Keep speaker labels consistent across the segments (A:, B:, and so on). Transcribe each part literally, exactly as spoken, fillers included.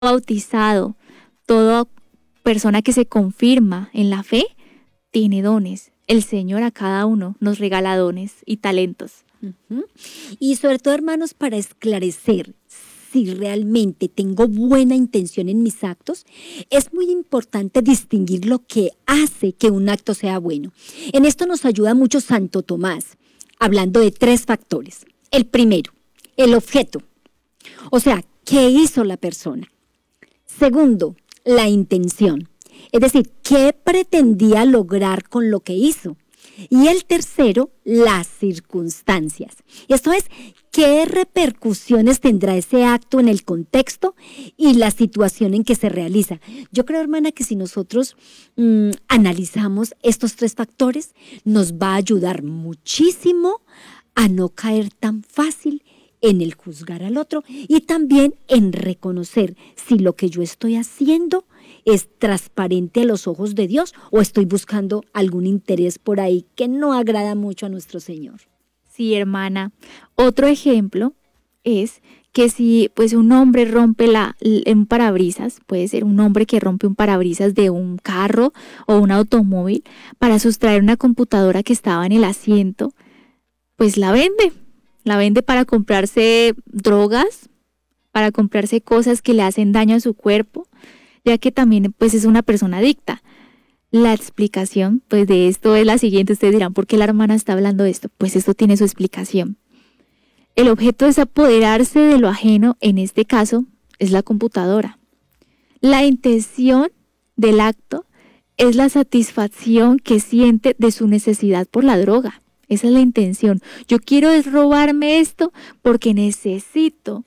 A: bautizado, toda persona que se confirma en la fe, tiene dones. El Señor a cada uno nos regala dones y talentos.
B: Uh-huh. Y sobre todo, hermanos, para esclarecer si realmente tengo buena intención en mis actos, es muy importante distinguir lo que hace que un acto sea bueno. En esto nos ayuda mucho Santo Tomás, hablando de tres factores. El primero, el objeto, o sea, ¿qué hizo la persona? Segundo, la intención, es decir, ¿qué pretendía lograr con lo que hizo? Y el tercero, las circunstancias. Esto es, ¿qué repercusiones tendrá ese acto en el contexto y la situación en que se realiza? Yo creo, hermana, que si nosotros mmm, analizamos estos tres factores, nos va a ayudar muchísimo a no caer tan fácil en el juzgar al otro y también en reconocer si lo que yo estoy haciendo es transparente a los ojos de Dios o estoy buscando algún interés por ahí que no agrada mucho a nuestro Señor.
A: Sí, hermana. Otro ejemplo es que si pues un hombre rompe la, un parabrisas, puede ser un hombre que rompe un parabrisas de un carro o un automóvil para sustraer una computadora que estaba en el asiento, pues la vende. La vende para comprarse drogas, para comprarse cosas que le hacen daño a su cuerpo, ya que también pues es una persona adicta. La explicación pues de esto es la siguiente. Ustedes dirán, ¿por qué la hermana está hablando de esto? Pues esto tiene su explicación. El objeto es apoderarse de lo ajeno, en este caso es la computadora. La intención del acto es la satisfacción que siente de su necesidad por la droga. Esa es la intención. Yo quiero es robarme esto porque necesito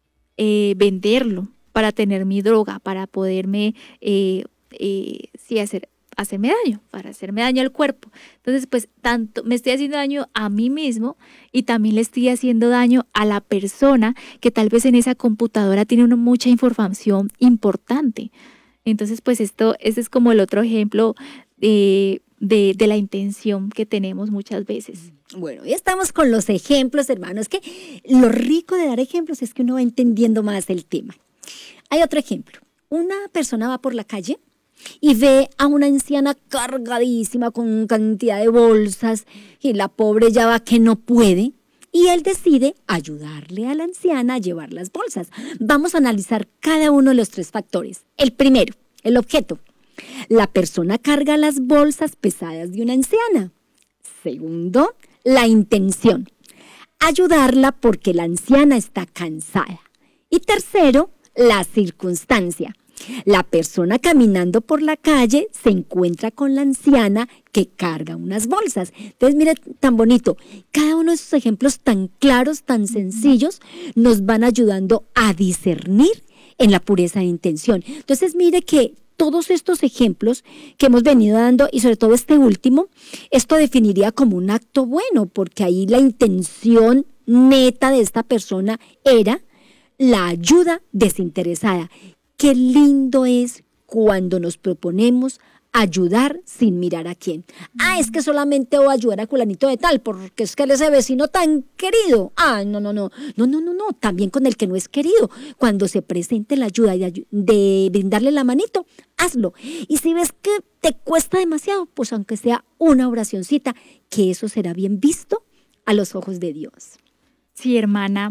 A: eh, venderlo para tener mi droga, para poderme eh, eh, sí, hacer, hacerme daño, para hacerme daño al cuerpo. Entonces, pues, tanto me estoy haciendo daño a mí mismo y también le estoy haciendo daño a la persona que tal vez en esa computadora tiene una, mucha información importante. Entonces, pues, esto, este es como el otro ejemplo de... De, de la intención que tenemos muchas veces.
B: Bueno, ya estamos con los ejemplos, hermanos, que lo rico de dar ejemplos es que uno va entendiendo más el tema. Hay otro ejemplo. Una persona va por la calle y ve a una anciana cargadísima con cantidad de bolsas y la pobre ya va que no puede y él decide ayudarle a la anciana a llevar las bolsas. Vamos a analizar cada uno de los tres factores. El primero, el objeto. La persona carga las bolsas pesadas de una anciana. Segundo, la intención. Ayudarla porque la anciana está cansada. Y tercero, la circunstancia. La persona caminando por la calle se encuentra con la anciana que carga unas bolsas. Entonces, mire, tan bonito. Cada uno de esos ejemplos tan claros, tan sencillos, nos van ayudando a discernir en la pureza de intención. Entonces, mire que todos estos ejemplos que hemos venido dando, y sobre todo este último, esto definiría como un acto bueno, porque ahí la intención neta de esta persona era la ayuda desinteresada. Qué lindo es cuando nos proponemos ayudar sin mirar a quién. Ah, es que solamente voy a ayudar a fulanito de tal, porque es que él es ese vecino tan querido. Ah, no, no, no, no, no, no, no, también con el que no es querido. Cuando se presente la ayuda de, de brindarle la manito, hazlo. Y si ves que te cuesta demasiado, pues aunque sea una oracioncita, que eso será bien visto a los ojos de Dios.
A: Sí, hermana.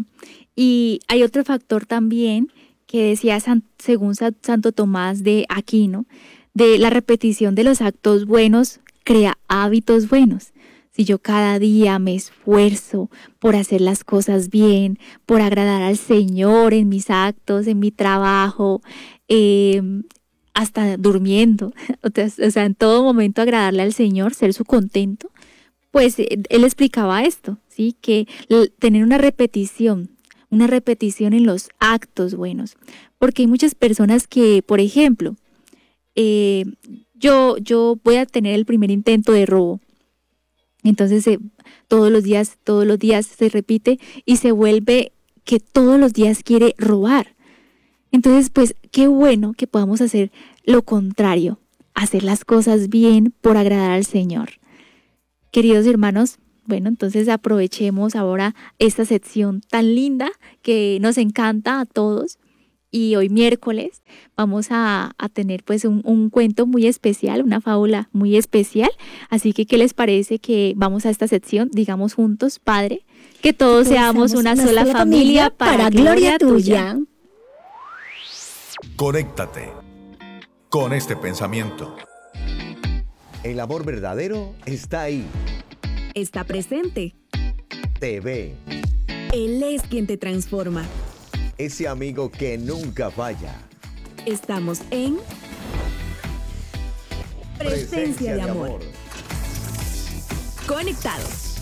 A: Y hay otro factor también que decía San, según Santo Tomás de Aquino, de la repetición de los actos buenos crea hábitos buenos. Si yo cada día me esfuerzo por hacer las cosas bien, por agradar al Señor en mis actos, en mi trabajo, eh, hasta durmiendo, o sea, en todo momento agradarle al Señor, ser su contento, pues él explicaba esto, ¿sí? Que tener una repetición, una repetición en los actos buenos, porque hay muchas personas que, por ejemplo, Eh, yo, yo voy a tener el primer intento de robo. Entonces eh, todos los días, todos los días se repite y se vuelve que todos los días quiere robar. Entonces, pues qué bueno que podamos hacer lo contrario, hacer las cosas bien por agradar al Señor. Queridos hermanos, bueno, entonces aprovechemos ahora esta sección tan linda que nos encanta a todos. y hoy miércoles vamos a, a tener pues un, un cuento muy especial, una fábula muy especial. Así que, ¿qué les parece que vamos a esta sección? Digamos juntos, Padre, que todos seamos una, una sola, sola familia, familia para, para gloria tuya. tuya.
C: Conéctate con este pensamiento.
D: El amor verdadero está ahí.
E: Está presente.
D: Te ve.
E: Él es quien te transforma.
D: Ese amigo que nunca falla.
E: Estamos en Presencia, Presencia de, de amor. amor. Conectados.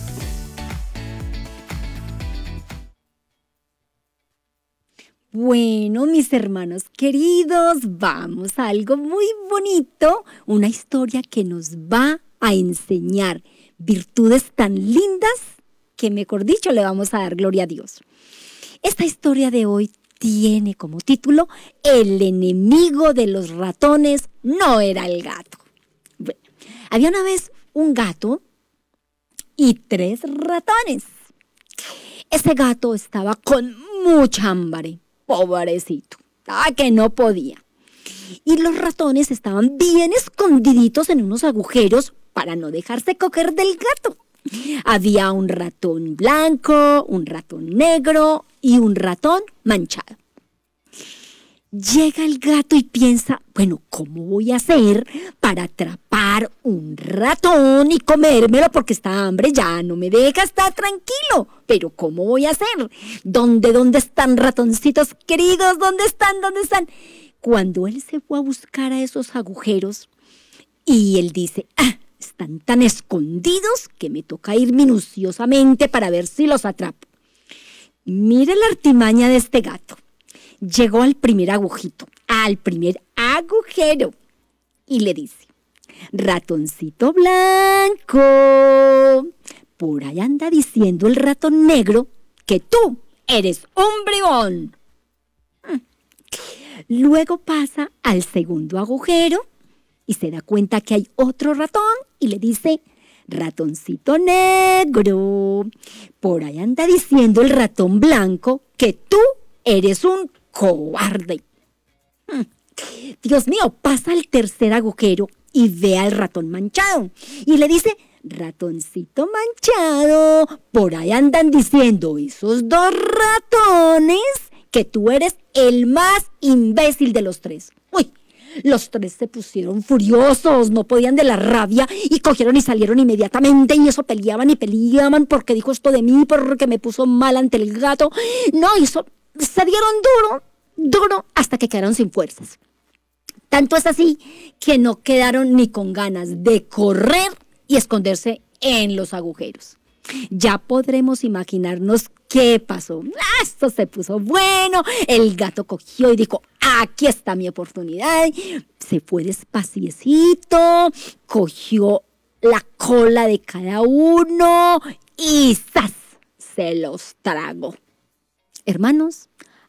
B: Bueno, mis hermanos queridos, vamos a algo muy bonito, una historia que nos va a enseñar virtudes tan lindas que, mejor dicho, le vamos a dar gloria a Dios. Esta historia de hoy tiene como título El enemigo de los ratones no era el gato. Bueno, había una vez un gato y tres ratones. Ese gato estaba con mucha hambre, pobrecito, estaba que no podía. Y los ratones estaban bien escondiditos en unos agujeros para no dejarse coger del gato. Había un ratón blanco, un ratón negro y un ratón manchado. Llega el gato y piensa, bueno, ¿cómo voy a hacer para atrapar un ratón y comérmelo? Porque esta hambre ya no me deja estar tranquilo. Pero ¿cómo voy a hacer? ¿Dónde, dónde están, ratoncitos queridos? ¿Dónde están, dónde están? Cuando él se fue a buscar a esos agujeros y él dice, ah, están tan escondidos que me toca ir minuciosamente para ver si los atrapo. Mire la artimaña de este gato. Llegó al primer agujito, al primer agujero, y le dice, ratoncito blanco, por ahí anda diciendo el ratón negro que tú eres un bribón. Luego pasa al segundo agujero y se da cuenta que hay otro ratón y le dice, ratoncito negro, por ahí anda diciendo el ratón blanco que tú eres un cobarde. Dios mío, pasa al tercer agujero y ve al ratón manchado y le dice, ratoncito manchado, por ahí andan diciendo esos dos ratones que tú eres el más imbécil de los tres. Uy, los tres se pusieron furiosos, no podían de la rabia y cogieron y salieron inmediatamente y eso peleaban y peleaban porque dijo esto de mí, porque me puso mal ante el gato. No, eso se dieron duro, duro hasta que quedaron sin fuerzas. Tanto es así que no quedaron ni con ganas de correr y esconderse en los agujeros. Ya podremos imaginarnos qué pasó. ¡Ah, esto se puso bueno! El gato cogió y dijo, aquí está mi oportunidad. Se fue despaciecito, cogió la cola de cada uno y ¡zas! Se los tragó. Hermanos,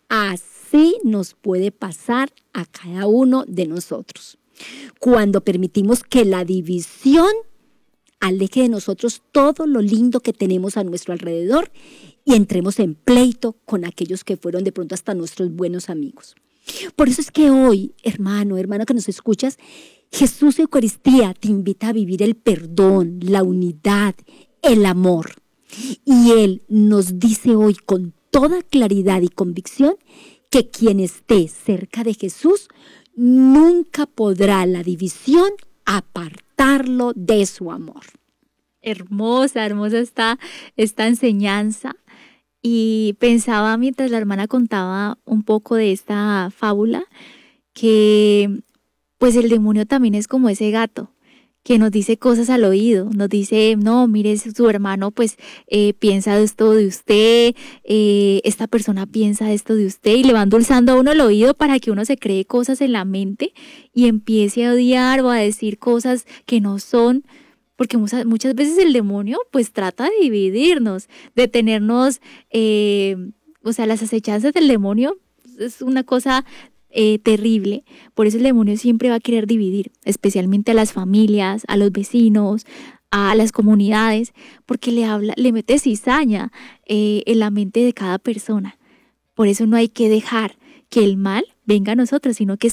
B: así nos puede pasar a cada uno de nosotros. Cuando permitimos que la división aleje de nosotros todo lo lindo que tenemos a nuestro alrededor y entremos en pleito con aquellos que fueron de pronto hasta nuestros buenos amigos. Por eso es que hoy, hermano, hermano que nos escuchas, Jesús Eucaristía te invita a vivir el perdón, la unidad, el amor. Y Él nos dice hoy con toda claridad y convicción que quien esté cerca de Jesús nunca podrá la división apartarlo de su amor.
A: Hermosa, hermosa está esta enseñanza. Y pensaba mientras la hermana contaba un poco de esta fábula que pues el demonio también es como ese gato que nos dice cosas al oído, nos dice, no, mire, su hermano pues eh, piensa esto de usted, eh, esta persona piensa esto de usted, y le va endulzando a uno el oído para que uno se cree cosas en la mente y empiece a odiar o a decir cosas que no son, porque muchas, muchas veces el demonio pues trata de dividirnos, de tenernos, eh, o sea, las acechanzas del demonio es una cosa Eh, terrible. Por eso el demonio siempre va a querer dividir, especialmente a las familias, a los vecinos, a las comunidades, porque le habla, le mete cizaña eh, en la mente de cada persona. Por eso no hay que dejar que el mal venga a nosotros, sino que